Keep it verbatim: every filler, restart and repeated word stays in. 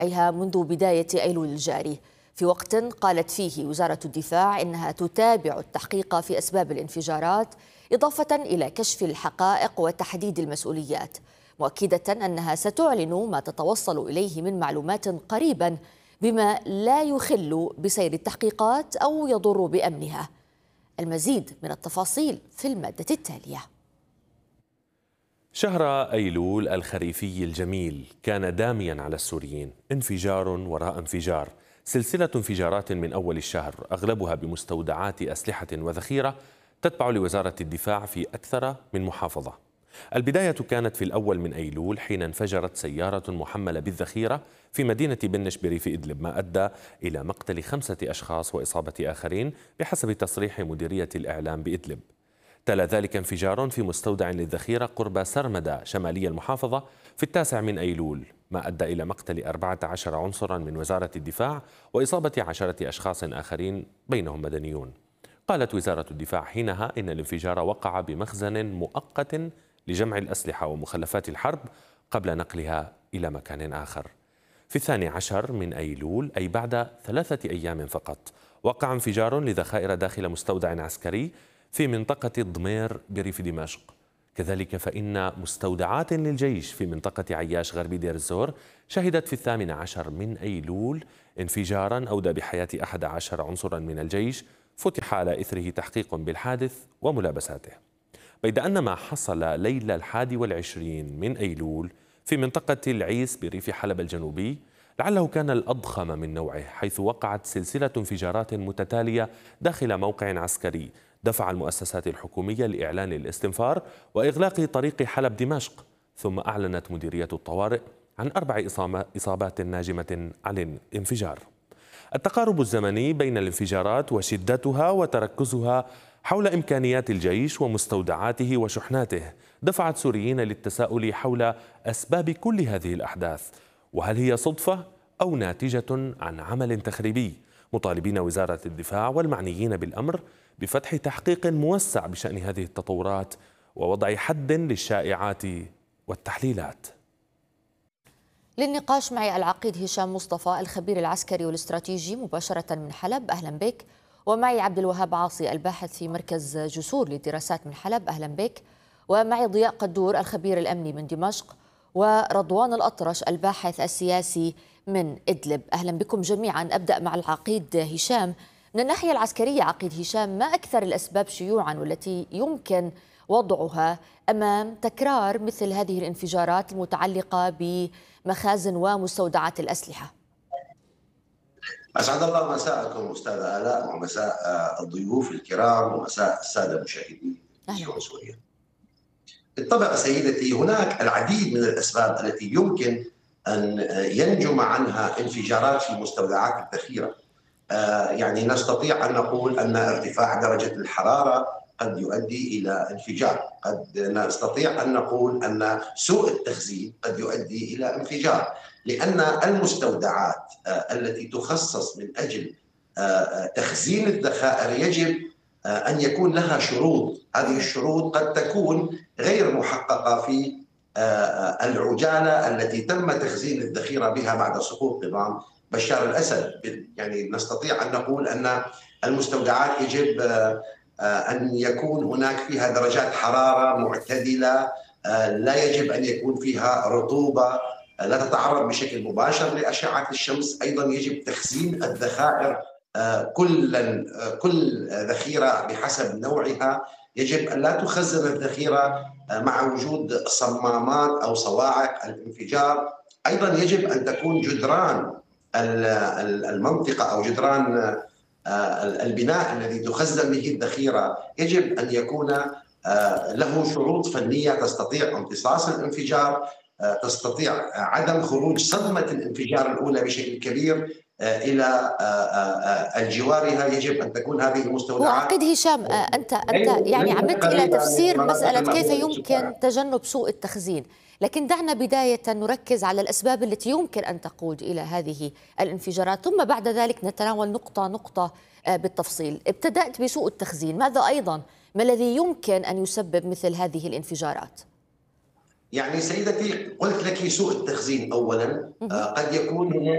أيها منذ بداية أيلول الجاري، في وقت قالت فيه وزارة الدفاع إنها تتابع التحقيق في أسباب الانفجارات إضافة إلى كشف الحقائق وتحديد المسؤوليات، مؤكدة أنها ستعلن ما تتوصل إليه من معلومات قريبا بما لا يخل بسير التحقيقات أو يضر بأمنها. المزيد من التفاصيل في المادة التالية. شهر أيلول الخريفي الجميل كان داميا على السوريين، انفجار وراء انفجار، سلسلة انفجارات من أول الشهر أغلبها بمستودعات أسلحة وذخيرة تتبع لوزارة الدفاع في أكثر من محافظة. البداية كانت في الأول من أيلول حين انفجرت سيارة محملة بالذخيرة في مدينة بنش بريف إدلب، ما أدى إلى مقتل خمسة أشخاص وإصابة آخرين بحسب تصريح مديرية الإعلام بإدلب. تلا ذلك انفجار في مستودع للذخيرة قرب سرمدة شمالي المحافظة في التاسع من أيلول، ما أدى إلى مقتل أربعة عشر عنصرا من وزارة الدفاع وإصابة عشرة أشخاص آخرين بينهم مدنيون. قالت وزارة الدفاع حينها إن الانفجار وقع بمخزن مؤقت لجمع الأسلحة ومخلفات الحرب قبل نقلها إلى مكان آخر. في الثاني عشر من أيلول، أي بعد ثلاثة أيام فقط، وقع انفجار لذخائر داخل مستودع عسكري في منطقة ضمير بريف دمشق. كذلك فإن مستودعات للجيش في منطقة عياش غربي دير الزور شهدت في الثامن عشر من أيلول انفجارا أودى بحياة أحد عشر عنصرا من الجيش، فتح على إثره تحقيق بالحادث وملابساته. بيد أن ما حصل ليلة الحادي والعشرين من أيلول في منطقة العيس بريف حلب الجنوبي لعله كان الأضخم من نوعه، حيث وقعت سلسلة انفجارات متتالية داخل موقع عسكري دفع المؤسسات الحكومية لإعلان الاستنفار وإغلاق طريق حلب دمشق، ثم أعلنت مديرية الطوارئ عن أربع إصابات ناجمة عن الانفجار. التقارب الزمني بين الانفجارات وشدتها وتركزها حول إمكانيات الجيش ومستودعاته وشحناته دفعت سوريين للتساؤل حول أسباب كل هذه الأحداث، وهل هي صدفة أو ناتجة عن عمل تخريبي، مطالبين وزارة الدفاع والمعنيين بالأمر بفتح تحقيق موسع بشأن هذه التطورات ووضع حد للشائعات والتحليلات. للنقاش معي العقيد هشام مصطفى الخبير العسكري والاستراتيجي مباشرة من حلب، أهلا بك. ومعي عبد الوهاب عاصي الباحث في مركز جسور للدراسات من حلب، أهلا بك. ومعي ضياء قدور الخبير الأمني من دمشق، ورضوان الأطرش الباحث السياسي من إدلب، أهلا بكم جميعا. أبدأ مع العقيد هشام. من الناحية العسكرية عقيد هشام، ما أكثر الأسباب شيوعا والتي يمكن وضعها أمام تكرار مثل هذه الانفجارات المتعلقة بمخازن ومستودعات الأسلحة؟ أسعد الله مساءكم أستاذة آلاء، ومساء الضيوف الكرام، ومساء السادة المشاهدين في شؤون سوريا. بالطبع سيدتي، هناك العديد من الأسباب التي يمكن أن ينجم عنها انفجارات في مستودعات الذخيرة. يعني نستطيع أن نقول أن ارتفاع درجة الحرارة قد يؤدي إلى انفجار، قد نستطيع أن نقول أن سوء التخزين قد يؤدي إلى انفجار، لأن المستودعات التي تخصص من أجل تخزين الذخائر يجب أن يكون لها شروط. هذه الشروط قد تكون غير محققة في العجالة التي تم تخزين الذخيرة بها بعد سقوط نظام بشار الأسد. يعني نستطيع أن نقول أن المستودعات يجب أن يكون هناك فيها درجات حرارة معتدلة، لا يجب أن يكون فيها رطوبة، لا تتعرض بشكل مباشر لأشعة الشمس. أيضا يجب تخزين الذخائر، كل كل ذخيرة بحسب نوعها يجب أن لا تخزن الذخيرة مع وجود صمامات أو صواعق الانفجار. أيضا يجب أن تكون جدران المنطقة أو جدران البناء الذي تخزن به الذخيرة يجب أن يكون له شروط فنية تستطيع امتصاص الانفجار، تستطيع عدم خروج صدمة الانفجار الأولى بشكل كبير إلى الجوارها. يجب أن تكون هذه المستودعات. وعقيد هشام، أنت أنت يعني عمدت إلى تفسير مسألة كيف يمكن تجنب سوء التخزين، لكن دعنا بداية نركز على الأسباب التي يمكن أن تقود إلى هذه الانفجارات، ثم بعد ذلك نتناول نقطة نقطة بالتفصيل. ابتدأت بسوء التخزين، ماذا أيضا ما الذي يمكن أن يسبب مثل هذه الانفجارات؟ يعني سيدتي، قلت لك سوء التخزين أولا قد يكون